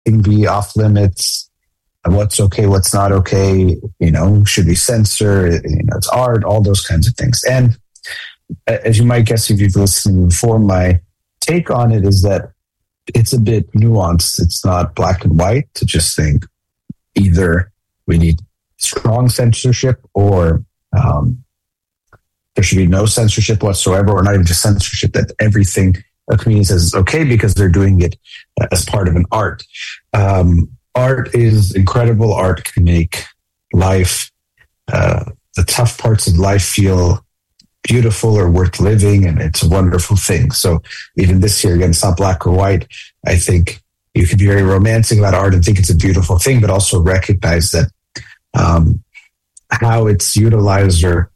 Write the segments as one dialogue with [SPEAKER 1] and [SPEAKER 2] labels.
[SPEAKER 1] everything be off limits? What's okay, what's not okay? Should we censor? It's art, all those kinds of things. And as you might guess, if you've listened before, my take on it is that it's a bit nuanced. It's not black and white to just think either we need strong censorship or there should be no censorship whatsoever, or not even just censorship, that everything a comedian says is okay because they're doing it as part of an art. Art is incredible. Art can make life, the tough parts of life, feel beautiful or worth living, and it's a wonderful thing. So even this year, again, it's not black or white. I think you can be very romantic about art and think it's a beautiful thing, but also recognize that how it's utilized or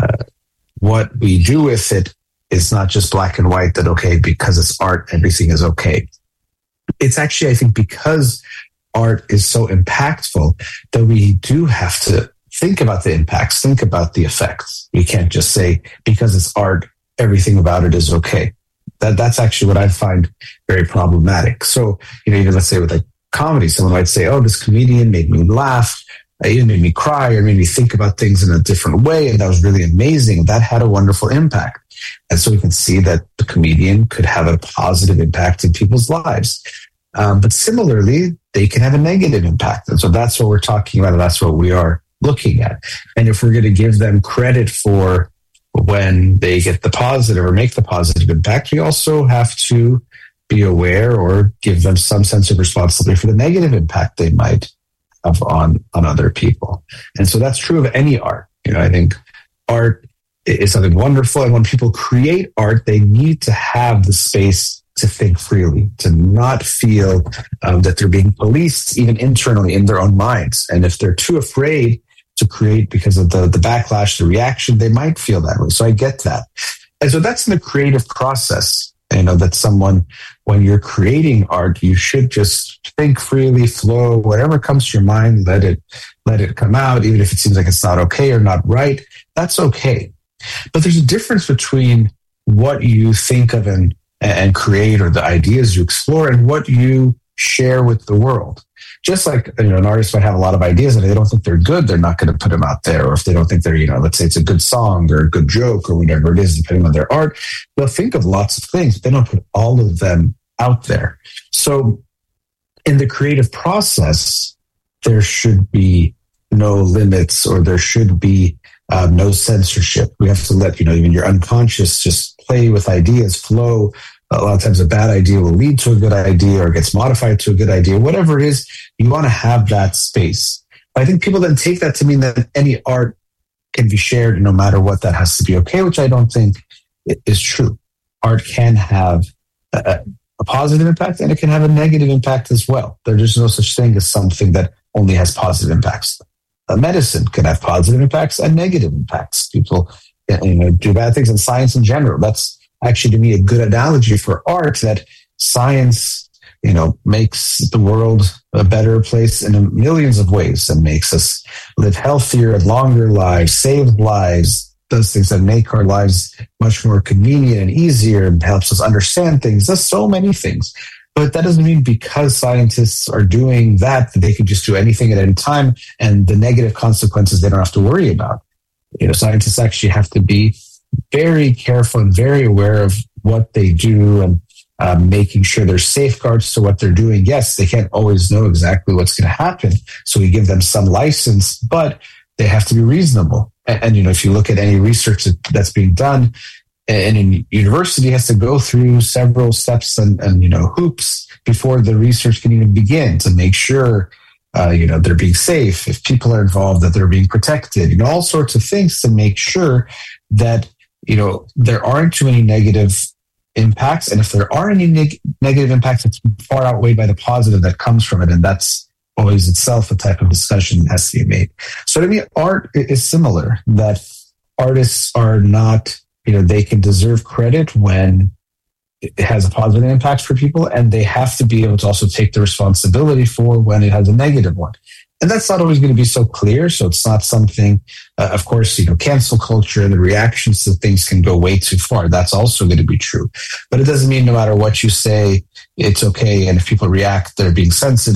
[SPEAKER 1] what we do with it is not just black and white, that, okay, because it's art, everything is okay. It's actually, I think, because art is so impactful that we do have to think about the impacts, think about the effects. We can't just say, because it's art, everything about it is okay. That's actually what I find very problematic. So, even let's say with like comedy, someone might say, oh, this comedian made me laugh, it made me cry, or made me think about things in a different way, and that was really amazing. That had a wonderful impact. And so we can see that the comedian could have a positive impact in people's lives. But similarly, they can have a negative impact. And so that's what we're talking about, and that's what we are looking at. And if we're going to give them credit for when they get the positive or make the positive impact, we also have to be aware or give them some sense of responsibility for the negative impact they might have on other people. And so that's true of any art. I think art is something wonderful. And when people create art, they need to have the space to think freely, to not feel that they're being policed even internally in their own minds. And if they're too afraid to create because of the backlash, the reaction, they might feel that way. So I get that. And so that's in the creative process. That someone, when you're creating art, you should just think freely, flow, whatever comes to your mind, let it come out, even if it seems like it's not okay or not right. That's okay. But there's a difference between what you think of and create, or the ideas you explore, and what you share with the world. Just like an artist might have a lot of ideas, and if they don't think they're good, they're not going to put them out there. Or if they don't think they're, let's say it's a good song or a good joke or whatever it is, depending on their art, they'll think of lots of things, but they don't put all of them out there. So in the creative process, there should be no limits, or there should be no censorship. We have to let, even your unconscious just play with ideas, flow. A lot of times a bad idea will lead to a good idea, or gets modified to a good idea. Whatever it is, you want to have that space. But I think people then take that to mean that any art can be shared, and no matter what, that has to be okay, which I don't think is true. Art can have a positive impact, and it can have a negative impact as well. There's no such thing as something that only has positive impacts. Medicine can have positive impacts and negative impacts. People do bad things, in science in general. That's actually, to me, a good analogy for art, that science, makes the world a better place in millions of ways, and makes us live healthier and longer lives, save lives, does things that make our lives much more convenient and easier, and helps us understand things. There's so many things. But that doesn't mean because scientists are doing that they can just do anything at any time, and the negative consequences they don't have to worry about. Scientists actually have to be very careful and very aware of what they do, and making sure there's safeguards to what they're doing. Yes, they can't always know exactly what's going to happen, so we give them some license, but they have to be reasonable. And if you look at any research that's being done, and in university has to go through several steps and hoops before the research can even begin, to make sure they're being safe, if people are involved, that they're being protected, all sorts of things to make sure that there aren't too many negative impacts. And if there are any negative impacts, it's far outweighed by the positive that comes from it. And that's always itself a type of discussion that has to be made. So to me, art is similar, that artists are not, they can deserve credit when it has a positive impact for people, and they have to be able to also take the responsibility for when it has a negative one. And that's not always going to be so clear. So it's not something, of course, cancel culture and the reactions to things can go way too far. That's also going to be true. But it doesn't mean no matter what you say, it's okay. And if people react, they're being sensitive.